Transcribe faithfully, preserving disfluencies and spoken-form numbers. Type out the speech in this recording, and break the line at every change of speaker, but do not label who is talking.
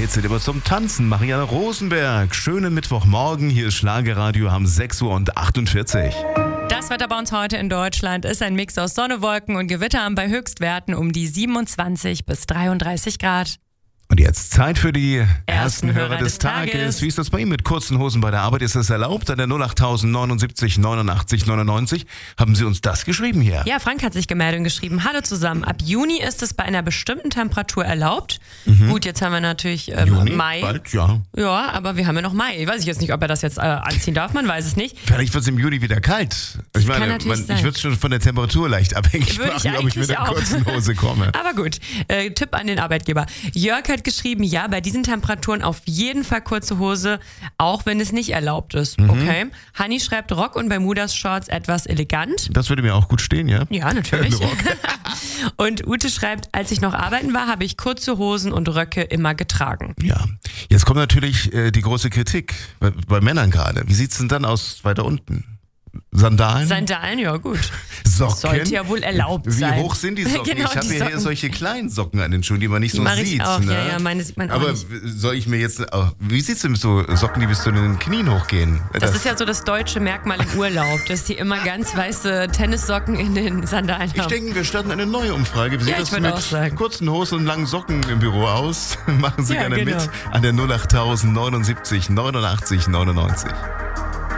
Zeit aber zum Tanzen. Marianne Rosenberg. Schönen Mittwochmorgen. Hier ist Schlagerradio, haben sechs Uhr achtundvierzig.
Das Wetter bei uns heute in Deutschland ist ein Mix aus Sonne, Wolken und Gewittern bei Höchstwerten um die siebenundzwanzig bis dreiunddreißig Grad.
Und jetzt Zeit für die ersten,
Ersten
Hörer,
Hörer
des,
des
Tages.
Tages.
Wie ist das bei Ihnen mit kurzen Hosen bei der Arbeit? Ist das erlaubt? An der null acht neunundsiebzig neunundachtzig neunundneunzig haben Sie uns das geschrieben hier.
Ja, Frank hat sich gemeldet und geschrieben, hallo zusammen, ab Juni ist es bei einer bestimmten Temperatur erlaubt.
Mhm.
Gut, jetzt haben wir natürlich ähm,
Juni,
Mai.
bald, ja.
Ja, aber wir haben ja noch Mai. Ich weiß jetzt nicht, ob er das jetzt äh, anziehen darf, man weiß es nicht.
Vielleicht wird es im Juni wieder kalt. Ich
kann
meine,
natürlich
man,
sein.
ich würde es schon von der Temperatur leicht abhängig
Würde ich
machen, ob ich mit
eigentlich
einer
auch.
kurzen Hose komme.
Aber gut, äh, Tipp an den Arbeitgeber. Jörg hat geschrieben, ja, bei diesen Temperaturen auf jeden Fall kurze Hose, auch wenn es nicht erlaubt ist.
Mhm.
Okay. Hanni schreibt Rock und Bermudas Shorts etwas elegant.
Das würde mir auch gut stehen, ja?
Ja, natürlich.
Rock.
Und Ute schreibt, als ich noch arbeiten war, habe ich kurze Hosen und Röcke immer getragen.
Ja. Jetzt kommt natürlich äh, die große Kritik bei, bei Männern gerade. Wie sieht's denn dann aus weiter unten? Sandalen?
Sandalen, ja gut.
Socken?
Sollte ja wohl erlaubt
Wie
sein.
hoch sind die Socken?
Genau,
ich habe
die
hier
Socken.
solche kleinen Socken an den Schuhen, die man nicht
Die
so
mache ich
sieht.
auch,
ne?
ja, ja, meine sieht man auch
Aber
nicht.
soll ich mir jetzt, oh, wie sieht's denn mit so Socken, die bis zu den Knien hochgehen?
Das ist ja so das deutsche Merkmal im Urlaub, dass die immer ganz weiße Tennissocken in den Sandalen
Ich
haben.
denke, wir starten eine neue Umfrage. Wie sieht
Ja, ich
das
würde
mit
auch sagen.
kurzen Hosen und langen Socken im Büro aus? Machen Sie
Ja,
gerne
genau.
mit an der null acht neunundsiebzig neunundachtzig neunundneunzig.